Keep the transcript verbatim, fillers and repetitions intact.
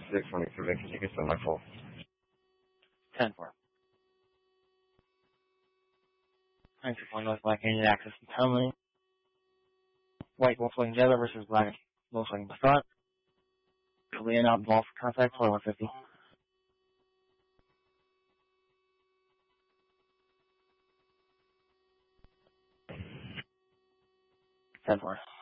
six twenty-two, can you get some my fault? ten four. Thanks for calling North Black Canyon Access and Towing. White Volkswagen Jetta versus Black Volkswagen Passat. Laying out ball for contact for one fifty. ten four.